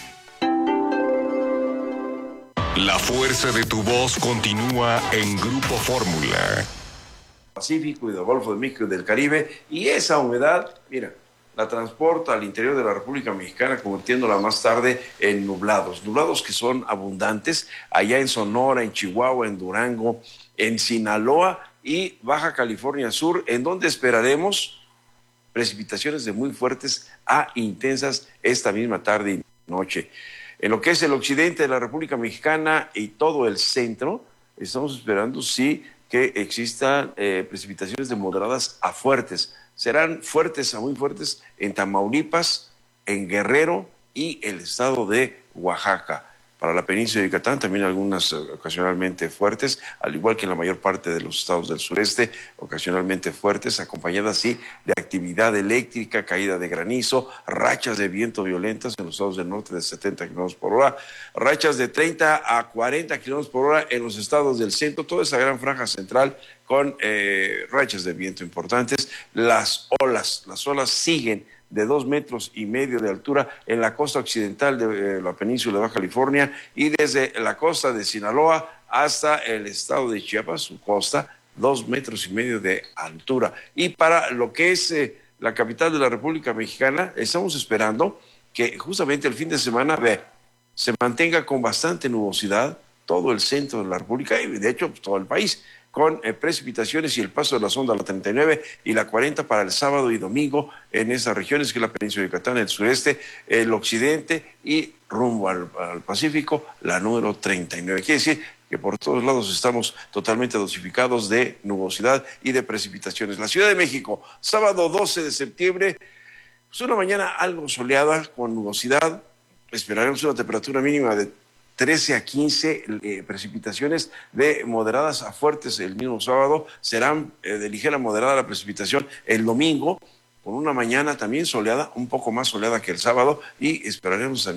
La fuerza de tu voz continúa en Grupo Fórmula. Pacífico y del Golfo de México y del Caribe, y esa humedad, mira, la transporta al interior de la República Mexicana, convirtiéndola más tarde en nublados que son abundantes allá en Sonora, en Chihuahua, en Durango, en Sinaloa y Baja California Sur, en donde esperaremos precipitaciones de muy fuertes a intensas esta misma tarde y noche. En lo que es el occidente de la República Mexicana y todo el centro, estamos esperando, sí, que existan precipitaciones de moderadas a fuertes. Serán fuertes a muy fuertes en Tamaulipas, en Guerrero y el estado de Oaxaca. Para la península de Yucatán también algunas ocasionalmente fuertes, al igual que en la mayor parte de los estados del sureste, ocasionalmente fuertes, acompañadas sí de actividad eléctrica, caída de granizo, rachas de viento violentas en los estados del norte de 70 kilómetros por hora, rachas de 30 a 40 kilómetros por hora en los estados del centro, toda esa gran franja central con rachas de viento importantes. Las olas siguen de 2,5 metros de altura en la costa occidental de la península de Baja California y desde la costa de Sinaloa hasta el estado de Chiapas, su costa, 2,5 metros de altura. Y para lo que es la capital de la República Mexicana, estamos esperando que justamente el fin de semana se mantenga con bastante nubosidad todo el centro de la República y de hecho todo el país, con precipitaciones y el paso de la sonda la 39 y la 40 para el sábado y domingo en esas regiones que es la península de Yucatán, el sureste, el occidente y rumbo al Pacífico, la número 39. Quiere decir que por todos lados estamos totalmente dosificados de nubosidad y de precipitaciones. La Ciudad de México, sábado 12 de septiembre, pues una mañana algo soleada con nubosidad, esperaremos una temperatura mínima de 13 a 15 precipitaciones de moderadas a fuertes el mismo sábado, serán de ligera moderada la precipitación el domingo, con una mañana también soleada, un poco más soleada que el sábado, y esperaremos también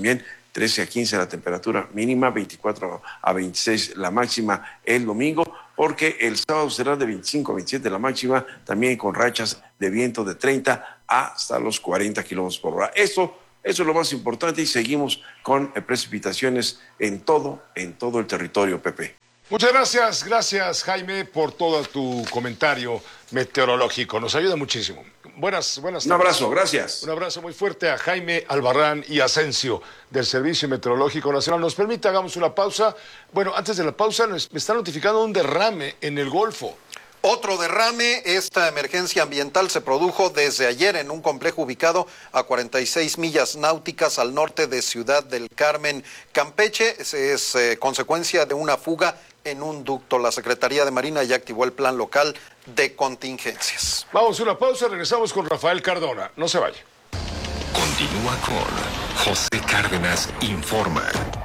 13 a 15 la temperatura mínima, 24 a 26 la máxima el domingo, porque el sábado será de 25 a 27 la máxima, también con rachas de viento de 30 hasta los 40 kilómetros por hora. Eso es lo más importante y seguimos con precipitaciones en todo el territorio, Pepe. Muchas gracias Jaime por todo tu comentario meteorológico, nos ayuda muchísimo. Buenas tardes. Un abrazo, gracias. Un abrazo muy fuerte a Jaime Albarrán y Asensio del Servicio Meteorológico Nacional. Nos permite, hagamos una pausa. Bueno, antes de la pausa me está notificando un derrame en el Golfo. Otro derrame, esta emergencia ambiental se produjo desde ayer en un complejo ubicado a 46 millas náuticas al norte de Ciudad del Carmen, Campeche. Es consecuencia de una fuga en un ducto. La Secretaría de Marina ya activó el plan local de contingencias. Vamos a una pausa, regresamos con Rafael Cardona. No se vaya. Continúa con José Cárdenas Informa.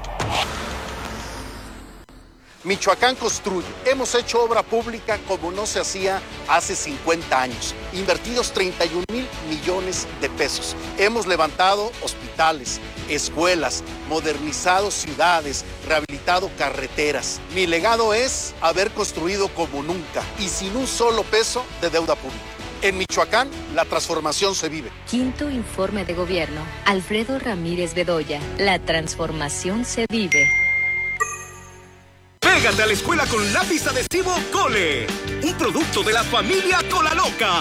Michoacán construye. Hemos hecho obra pública como no se hacía hace 50 años. Invertidos 31 mil millones de pesos. Hemos levantado hospitales, escuelas, modernizado ciudades, rehabilitado carreteras. Mi legado es haber construido como nunca y sin un solo peso de deuda pública. En Michoacán, la transformación se vive. Quinto informe de gobierno. Alfredo Ramírez Bedoya. La transformación se vive. Pégate a la escuela con lápiz adhesivo Cole, un producto de la familia Cola Loca.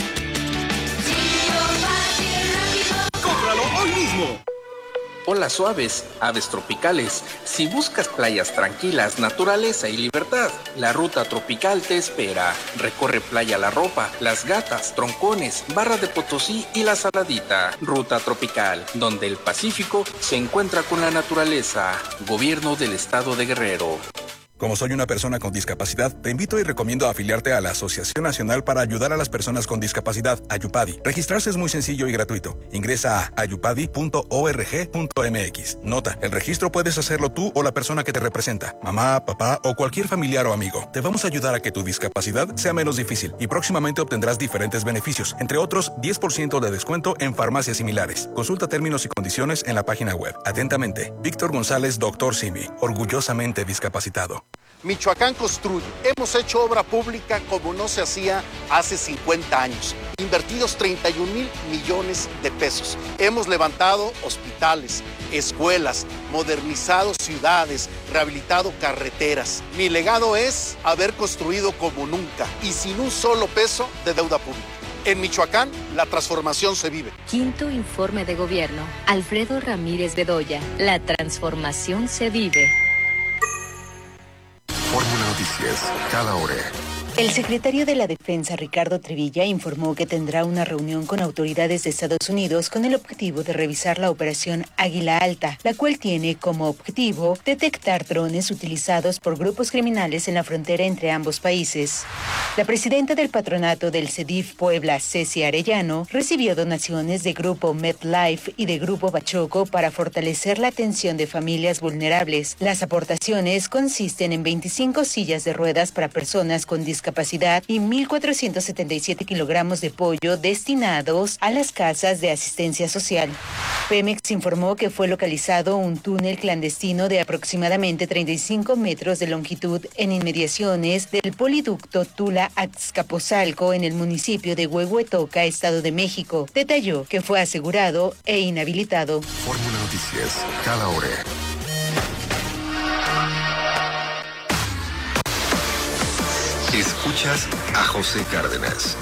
¡Cómpralo hoy mismo! Olas suaves, aves tropicales. Si buscas playas tranquilas, naturaleza y libertad, la ruta tropical te espera. Recorre Playa La Ropa, Las Gatas, Troncones, Barra de Potosí y La Saladita. Ruta tropical, donde el Pacífico se encuentra con la naturaleza. Gobierno del Estado de Guerrero. Como soy una persona con discapacidad, te invito y recomiendo afiliarte a la Asociación Nacional para Ayudar a las Personas con Discapacidad, AYUPADI. Registrarse es muy sencillo y gratuito. Ingresa a ayupadi.org.mx. Nota, el registro puedes hacerlo tú o la persona que te representa, mamá, papá o cualquier familiar o amigo. Te vamos a ayudar a que tu discapacidad sea menos difícil y próximamente obtendrás diferentes beneficios, entre otros 10% de descuento en farmacias similares. Consulta términos y condiciones en la página web. Atentamente, Víctor González, Dr. Simi, orgullosamente discapacitado. Michoacán construye. Hemos hecho obra pública como no se hacía hace 50 años. Invertidos 31 mil millones de pesos. Hemos levantado hospitales, escuelas, modernizado ciudades, rehabilitado carreteras. Mi legado es haber construido como nunca y sin un solo peso de deuda pública. En Michoacán, la transformación se vive. Quinto informe de gobierno. Alfredo Ramírez Bedoya. La transformación se vive. Fórmula Noticias, cada hora. El secretario de la Defensa, Ricardo Trevilla, informó que tendrá una reunión con autoridades de Estados Unidos con el objetivo de revisar la operación Águila Alta, la cual tiene como objetivo detectar drones utilizados por grupos criminales en la frontera entre ambos países. La presidenta del patronato del CEDIF Puebla, Ceci Arellano, recibió donaciones de Grupo MedLife y de Grupo Bachoco para fortalecer la atención de familias vulnerables. Las aportaciones consisten en 25 sillas de ruedas para personas con discapacidad y 1.477 kilogramos de pollo destinados a las casas de asistencia social. Pemex informó que fue localizado un túnel clandestino de aproximadamente 35 metros de longitud en inmediaciones del poliducto Tula-Azcapotzalco en el municipio de Huehuetoca, Estado de México. Detalló que fue asegurado e inhabilitado. Fórmula Noticias, cada hora. Escuchas a José Cárdenas.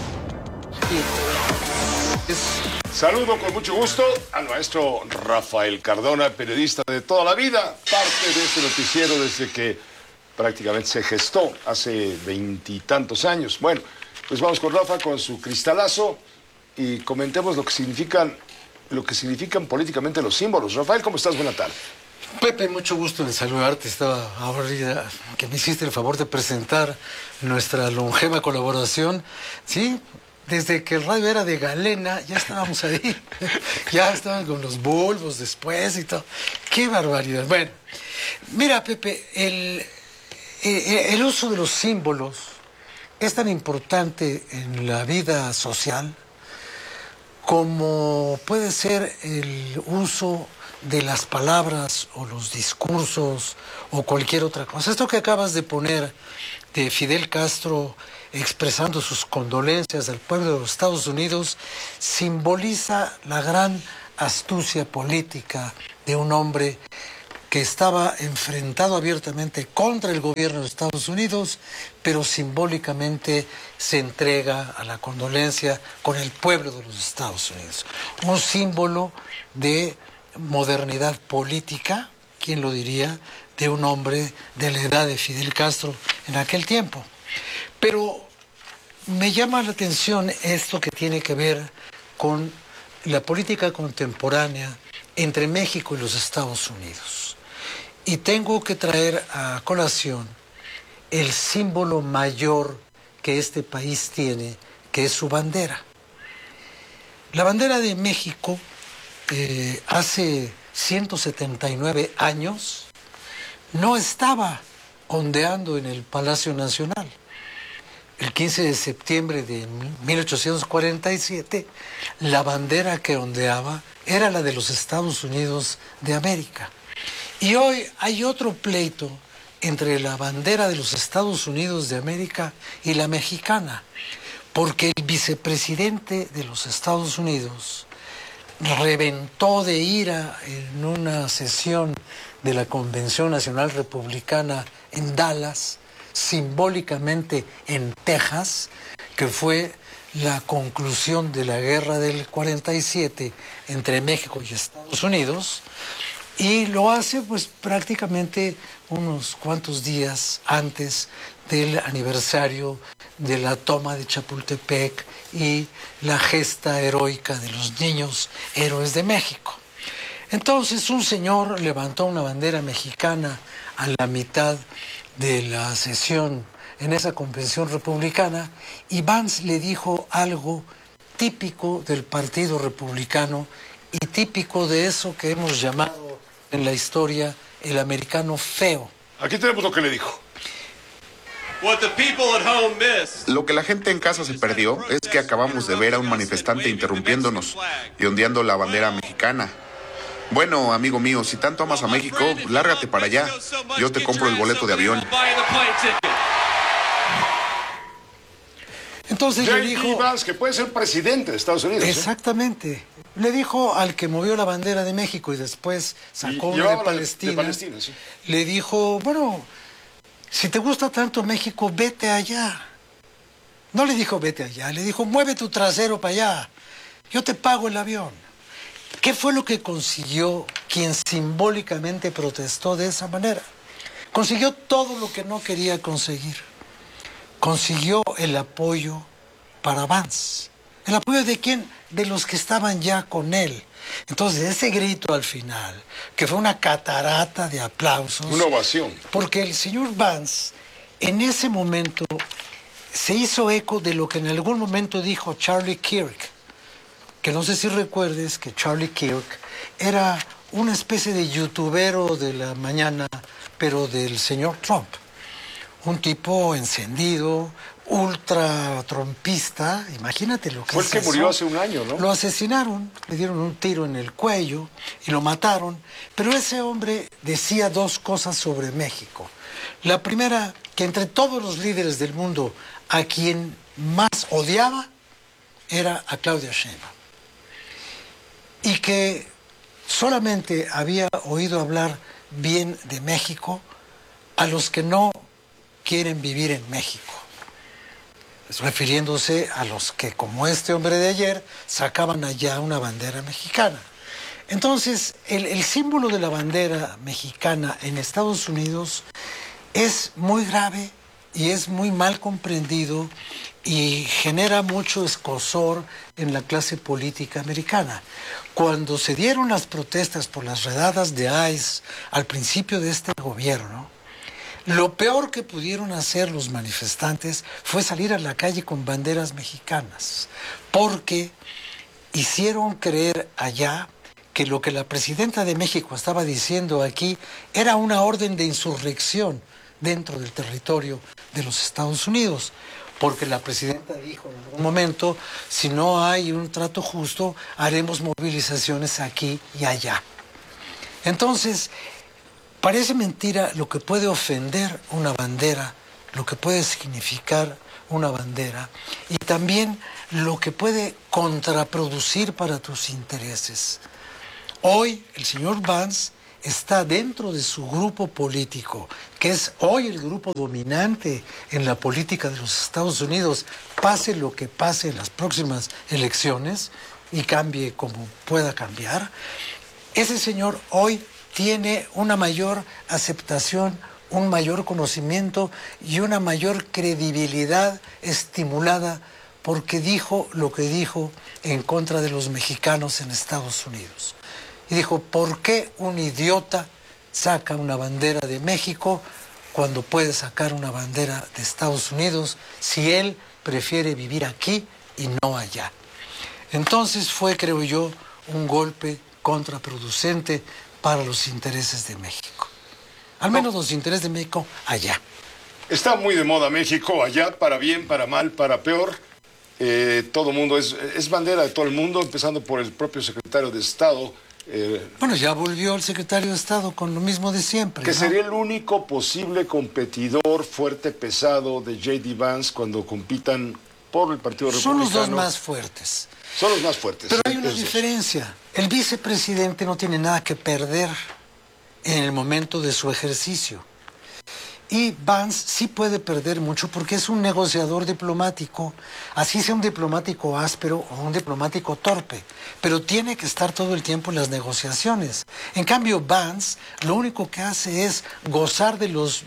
Saludo con mucho gusto al maestro Rafael Cardona, periodista de toda la vida, parte de este noticiero desde que prácticamente se gestó hace 20 y tantos años. Bueno, pues vamos con Rafa, con su cristalazo y comentemos lo que significan políticamente los símbolos. Rafael, ¿cómo estás? Buena tarde. Pepe, mucho gusto en saludarte. Estaba ahorita que me hiciste el favor de presentar nuestra longeva colaboración. Sí, desde que el radio era de Galena, ya estábamos ahí. Ya estaban con los bulbos después y todo. ¡Qué barbaridad! Bueno, mira, Pepe, el uso de los símbolos es tan importante en la vida social como puede ser el uso de las palabras o los discursos o cualquier otra cosa. Esto que acabas de poner de Fidel Castro expresando sus condolencias al pueblo de los Estados Unidos simboliza la gran astucia política de un hombre que estaba enfrentado abiertamente contra el gobierno de Estados Unidos, pero simbólicamente se entrega a la condolencia con el pueblo de los Estados Unidos. Un símbolo de modernidad política, ¿quién lo diría?, de un hombre de la edad de Fidel Castro en aquel tiempo. Pero me llama la atención esto que tiene que ver con la política contemporánea entre México y los Estados Unidos. Y tengo que traer a colación el símbolo mayor que este país tiene, que es su bandera. La bandera de México, hace 179 años, no estaba ondeando en el Palacio Nacional. El 15 de septiembre de 1847, la bandera que ondeaba era la de los Estados Unidos de América. Y hoy hay otro pleito entre la bandera de los Estados Unidos de América y la mexicana, porque el vicepresidente de los Estados Unidos reventó de ira en una sesión de la Convención Nacional Republicana en Dallas, simbólicamente en Texas, que fue la conclusión de la guerra del 47 entre México y Estados Unidos, y lo hace pues prácticamente unos cuantos días antes del aniversario de la toma de Chapultepec y la gesta heroica de los niños héroes de México. Entonces un señor levantó una bandera mexicana a la mitad de la sesión en esa convención republicana y Vance le dijo algo típico del Partido Republicano y típico de eso que hemos llamado en la historia el americano feo. Aquí tenemos lo que le dijo. Lo que la gente en casa se perdió es que acabamos de ver a un manifestante interrumpiéndonos y ondeando la bandera mexicana. Bueno, amigo mío, si tanto amas a México, lárgate para allá. Yo te compro el boleto de avión. Entonces le dijo... Vance, que puede ser presidente de Estados Unidos. Exactamente. Le dijo al que movió la bandera de México y después sacó una de Palestina. Sí. Le dijo, bueno, si te gusta tanto México, vete allá. No le dijo vete allá, le dijo mueve tu trasero para allá. Yo te pago el avión. ¿Qué fue lo que consiguió quien simbólicamente protestó de esa manera? Consiguió todo lo que no quería conseguir. Consiguió el apoyo para Vance. ¿El apoyo de quién? De los que estaban ya con él. Entonces, ese grito al final, que fue una catarata de aplausos. Una ovación. Porque el señor Vance, en ese momento, se hizo eco de lo que en algún momento dijo Charlie Kirk. Que no sé si recuerdes que Charlie Kirk era una especie de youtubero de la mañana, pero del señor Trump. Un tipo encendido, ultra trumpista, imagínate lo que fue el que murió hace un año, ¿no? Lo asesinaron, le dieron un tiro en el cuello y lo mataron, pero ese hombre decía dos cosas sobre México. La primera, que entre todos los líderes del mundo, a quien más odiaba era a Claudia Sheinbaum. Y que solamente había oído hablar bien de México a los que no quieren vivir en México, refiriéndose a los que, como este hombre de ayer, sacaban allá una bandera mexicana. Entonces, el símbolo de la bandera mexicana en Estados Unidos es muy grave y es muy mal comprendido y genera mucho escozor en la clase política americana. Cuando se dieron las protestas por las redadas de ICE al principio de este gobierno, lo peor que pudieron hacer los manifestantes fue salir a la calle con banderas mexicanas, porque hicieron creer allá que lo que la presidenta de México estaba diciendo aquí era una orden de insurrección dentro del territorio de los Estados Unidos, porque la presidenta dijo en algún momento, si no hay un trato justo, haremos movilizaciones aquí y allá. Entonces, parece mentira lo que puede ofender una bandera, lo que puede significar una bandera y también lo que puede contraproducir para tus intereses. Hoy el señor Vance está dentro de su grupo político, que es hoy el grupo dominante en la política de los Estados Unidos, pase lo que pase en las próximas elecciones y cambie como pueda cambiar. Ese señor hoy tiene una mayor aceptación, un mayor conocimiento y una mayor credibilidad estimulada porque dijo lo que dijo en contra de los mexicanos en Estados Unidos. Y dijo, ¿por qué un idiota saca una bandera de México cuando puede sacar una bandera de Estados Unidos si él prefiere vivir aquí y no allá? Entonces fue, creo yo, un golpe contraproducente para los intereses de México. Al menos los intereses de México allá. Está muy de moda México, allá, para bien, para mal, para peor. Todo el mundo es bandera de todo el mundo, empezando por el propio secretario de Estado. Bueno, ya volvió el secretario de Estado con lo mismo de siempre. Que ¿no? sería el único posible competidor fuerte, pesado de J.D. Vance cuando compitan por el Partido Republicano. Son los dos más fuertes. Son los más fuertes. Pero hay una diferencia. El vicepresidente no tiene nada que perder en el momento de su ejercicio. Y Vance sí puede perder mucho porque es un negociador diplomático, así sea un diplomático áspero o un diplomático torpe, pero tiene que estar todo el tiempo en las negociaciones. En cambio, Vance lo único que hace es gozar de los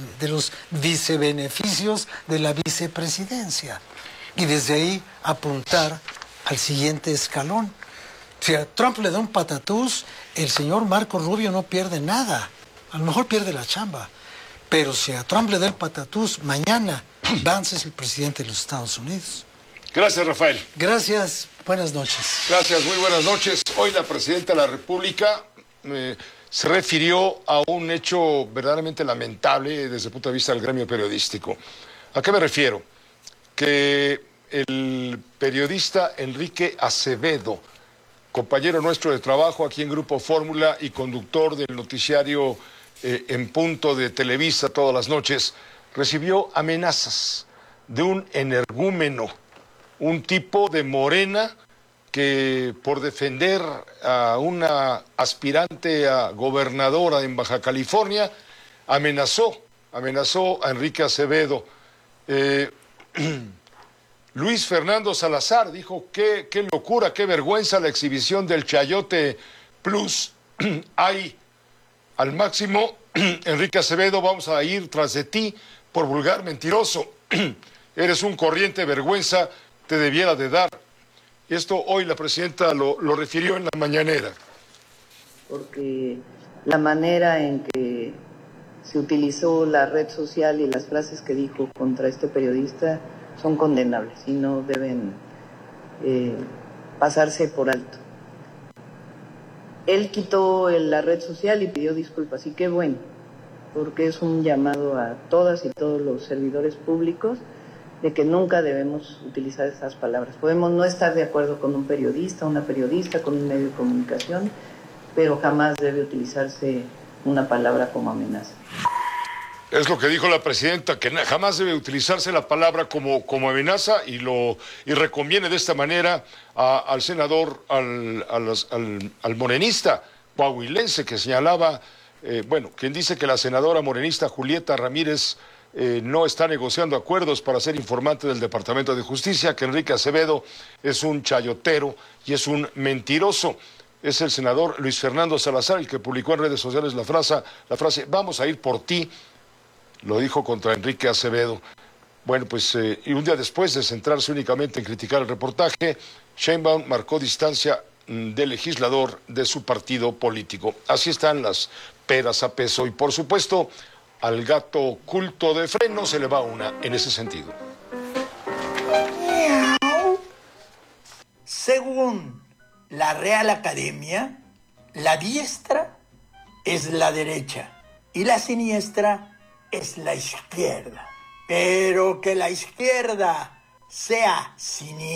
vicebeneficios de la vicepresidencia y desde ahí apuntar al siguiente escalón. Si a Trump le da un patatús, el señor Marco Rubio no pierde nada, a lo mejor pierde la chamba. Pero si a Trump le da el patatús, mañana Vance es el presidente de los Estados Unidos. Gracias, Rafael. Gracias, buenas noches. Gracias, muy buenas noches. Hoy la presidenta de la República se refirió a un hecho verdaderamente lamentable desde el punto de vista del gremio periodístico. ¿A qué me refiero? Que el periodista Enrique Acevedo, compañero nuestro de trabajo aquí en Grupo Fórmula y conductor del noticiario En Punto de Televisa todas las noches, recibió amenazas de un energúmeno, un tipo de Morena que por defender a una aspirante a gobernadora en Baja California amenazó a Enrique Acevedo. Luis Fernando Salazar dijo qué locura, qué vergüenza la exhibición del Chayote Plus. Hay al máximo, Enrique Acevedo, vamos a ir tras de ti por vulgar mentiroso. Eres un corriente vergüenza, te debiera de dar. Esto hoy la presidenta lo refirió en la mañanera. Porque la manera en que se utilizó la red social y las frases que dijo contra este periodista son condenables y no deben pasarse por alto. Él quitó la red social y pidió disculpas, y qué bueno, porque es un llamado a todas y todos los servidores públicos de que nunca debemos utilizar esas palabras. Podemos no estar de acuerdo con un periodista, una periodista, con un medio de comunicación, pero jamás debe utilizarse una palabra como amenaza. Es lo que dijo la presidenta, que jamás debe utilizarse la palabra como amenaza y reconviene de esta manera al senador, al morenista coahuilense que señalaba, quien dice que la senadora morenista Julieta Ramírez no está negociando acuerdos para ser informante del Departamento de Justicia, que Enrique Acevedo es un chayotero y es un mentiroso. Es el senador Luis Fernando Salazar el que publicó en redes sociales la frase vamos a ir por ti. Lo dijo contra Enrique Acevedo. Bueno, pues, y un día después de centrarse únicamente en criticar el reportaje, Sheinbaum marcó distancia del legislador de su partido político. Así están las peras a peso y, por supuesto, al gato culto de freno se le va una en ese sentido. Según la Real Academia, la diestra es la derecha y la siniestra es la izquierda. Pero que la izquierda sea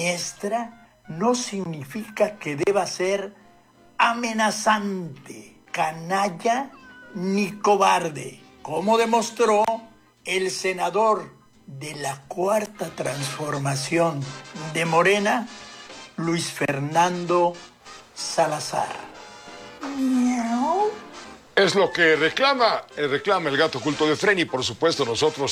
siniestra no significa que deba ser amenazante, canalla ni cobarde, como demostró el senador de la Cuarta Transformación de Morena, Luis Fernando Salazar. Es lo que reclama el gato oculto de Fren, y por supuesto nosotros